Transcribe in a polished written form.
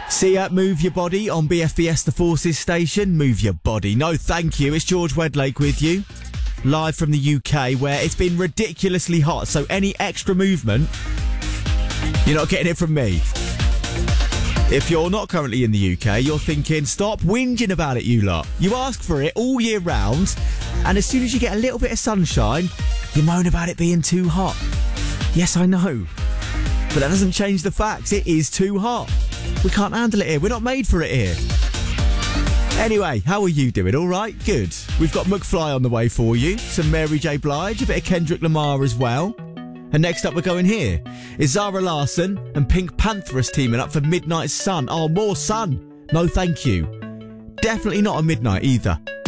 See ya, Move Your Body on BFBS The Forces station. Move your body. No, thank you. It's George Wedlake with you. Live from the UK, where it's been ridiculously hot, so any extra movement, you're not getting it from me. If you're not currently in the UK, you're thinking, stop whinging about it, you lot. You ask for it all year round, and as soon as you get a little bit of sunshine, you moan about it being too hot. Yes, I know. But that doesn't change the facts. It is too hot. We can't handle it here. We're not made for it here. Anyway, how are you doing? All right? Good. We've got McFly on the way for you. Some Mary J. Blige, a bit of Kendrick Lamar as well. And next up we're going here is Zara Larsson and Pink Pantheress teaming up for Midnight Sun. Oh, more sun. No, thank you. Definitely not a midnight either.